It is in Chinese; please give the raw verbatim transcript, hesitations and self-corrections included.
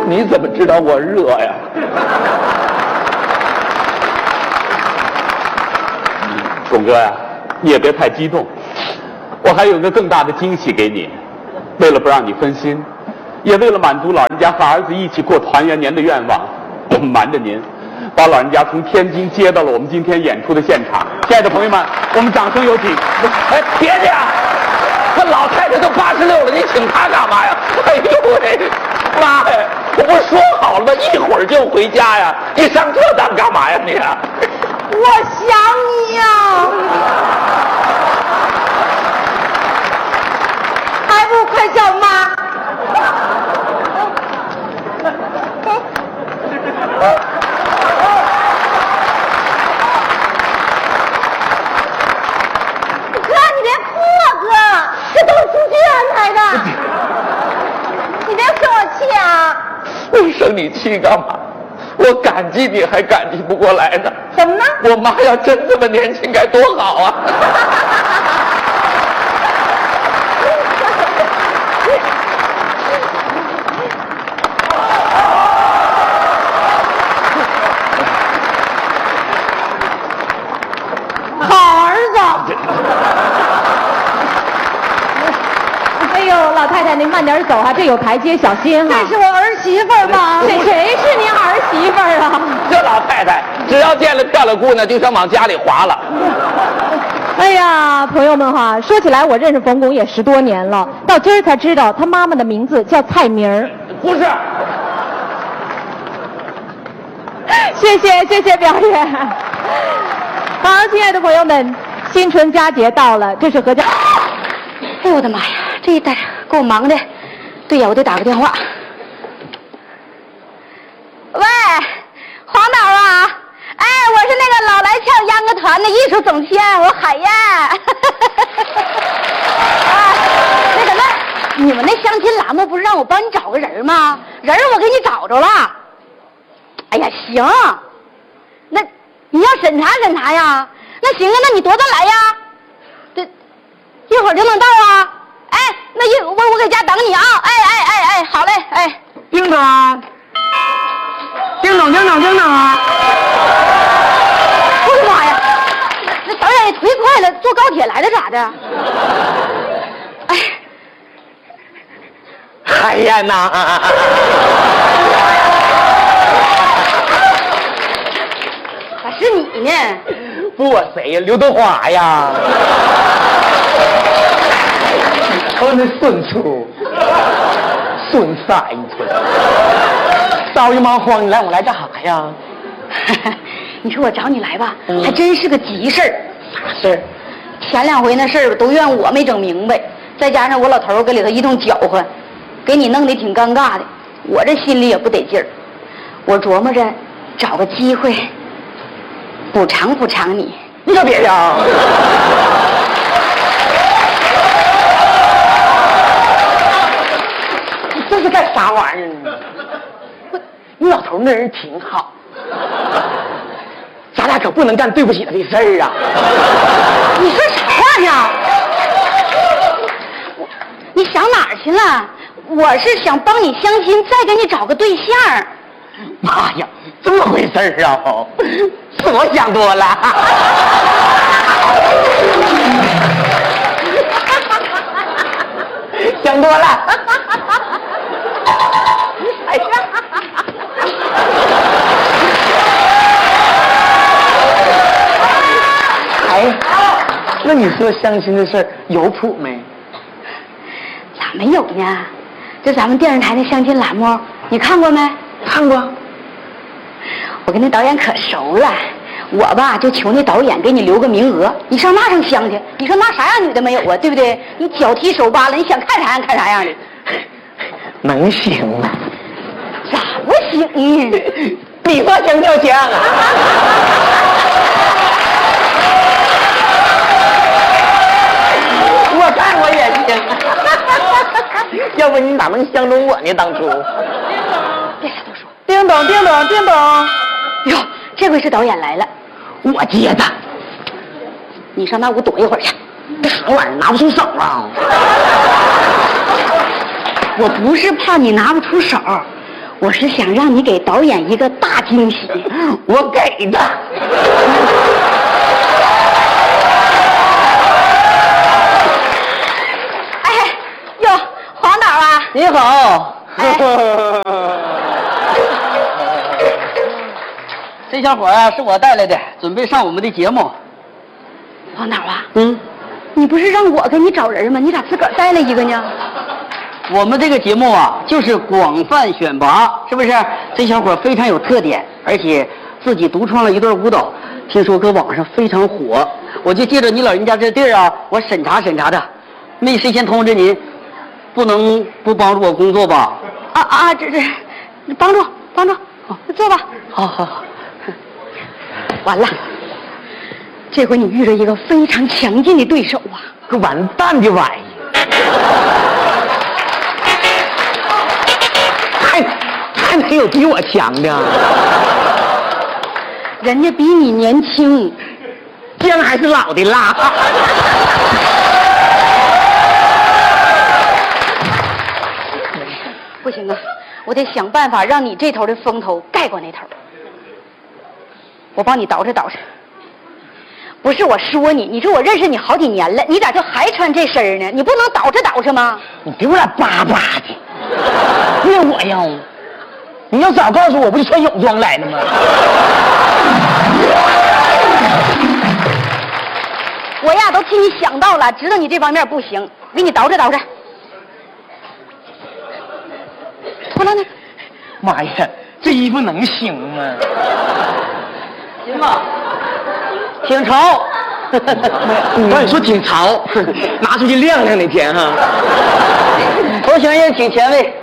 你怎么知道我热呀？董哥呀，你也别太激动，我还有个更大的惊喜给你。为了不让你分心，也为了满足老人家和儿子一起过团圆年的愿望，我们瞒着您，把老人家从天津接到了我们今天演出的现场。亲爱的朋友们，我们掌声有请！ 哎，别介呀！这老太太都八十六了，你请她干嘛呀？哎呦喂，妈呀！我不是说好了吗？一会儿就回家呀！你上这当干嘛呀你？ 我想你呀！还不快叫妈！哥，你别哭啊，哥，这都是书记安排的，你别生我气啊！ 我生你气干嘛？我感激你还感激不过来呢。 怎么呢？ 我妈要真这么年轻该多好啊！ 好儿子！ 哎呦，老太太您慢点走啊，这有台阶，小心哈。 这是我儿媳妇儿吗？ 这谁是您儿媳妇儿啊？ 这老太太只要见了漂亮姑娘，就想往家里划了。 哎呀，朋友们哈，说起来我认识冯巩也十多年了，到今儿才知道他妈妈的名字叫蔡明儿。 不是， 谢谢谢谢表演。好，亲爱的朋友们，新春佳节到了，这是何家。 哎呦我的妈呀，这一带给我忙的。对呀，我得打个电话。喂，黄导啊，哎，我是那个老来俏秧歌团的艺术总监，我海燕。啊，那什么，你们那相亲栏目不是让我帮你找个人吗？人我给你找着了。哎呀，行，那你要审查审查呀？那行啊，那你多大来呀？这一会儿就能到啊？哎，那一我我给家等你啊！哎哎哎哎，好嘞，哎， 叮咚，叮咚叮咚叮咚啊！ 我的妈呀，那导演也忒快了，坐高铁来的咋的？哎， 海燕呐！ 咋是你呢？ 不我谁呀？刘德华呀！我那孙处，孙三寸，着急忙慌，你来我来干啥呀？ 你说我找你来吧，还真是个急事儿。 啥事儿？ 前两回那事儿都怨我没整明白，再加上我老头儿搁里头一通搅和，给你弄得挺尴尬的，我这心里也不得劲儿。我琢磨着找个机会补偿补偿你。 你可别呀！你这是干啥玩意儿呢？你老头那人挺好，咱俩可不能干对不起他的事儿啊！ 你说啥话呢？你想哪儿去了？我是想帮你相亲，再给你找个对象。 妈呀，这么回事儿啊！是我想多了。想多了。 哎呀！ 哎，那你说相亲的事儿有谱没？ 咋没有呢？这咱们电视台的相亲栏目，你看过没？ 看过。 我跟那导演可熟了，我吧就求那导演给你留个名额，你上那上相去。你说那啥样女的没有啊？对不对？你脚踢手扒了，你想看啥样看啥样的。 能行吗？ 咋不行呢？ 你说行就行啊！我看我也行。要不你咋能相中我呢？当初。 别啥都说。 叮咚叮咚叮咚。 哟，这回是导演来了， 我接的。 你上那屋躲一会儿去。 这啥玩意儿拿不出手啊？ 我不是怕你拿不出手， 我是想让你给导演一个大惊喜。 我给的。 哎哟，黄导啊， 你好。 哎这小伙啊，是我带来的，准备上我们的节目。 黄导啊， 嗯， 你不是让我给你找人吗？你咋自个儿带了一个呢？ 我们这个节目啊，就是广泛选拔，是不是？这小伙非常有特点，而且自己独创了一段舞蹈，听说搁网上非常火。我就借着你老人家这地儿啊，我审查审查他。没事先通知您，不能不帮助我工作吧？ 啊啊，这这，帮助帮助，坐吧。 好好好。 完了，这回你遇着一个非常强劲的对手啊！ 个完蛋的玩意儿，还还没有比我强的， 人家比你年轻， 姜还是老的辣。 不行啊，我得想办法让你这头的风头盖过那头。我帮你捯饬捯饬。不是我说你，你说我认识你好几年了，你咋就还穿这身儿呢？你不能捯饬捯饬吗？ 你别给我俩巴巴的，怨我呀！你要早告诉我，不就穿泳装来的吗？ 我呀都替你想到了，知道你这方面不行，给你捯饬捯饬。脱了呢？ 妈呀，这衣服能行吗？行吧。挺潮，我你说挺潮，拿出去晾晾那天哈。我想也挺前卫。